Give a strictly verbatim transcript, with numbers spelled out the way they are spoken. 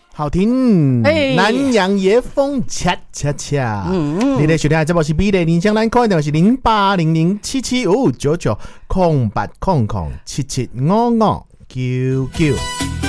好听， 哎南洋夜风恰恰恰。 嗯嗯你的收听的节目是比例林香兰，看电话是零八零零七七五五九九空八空空七七五五九九。